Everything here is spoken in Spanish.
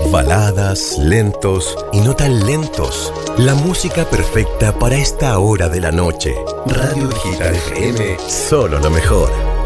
Baladas, lentos y no tan lentos. La música perfecta para esta hora de la noche. Radio Digital FM, solo lo mejor.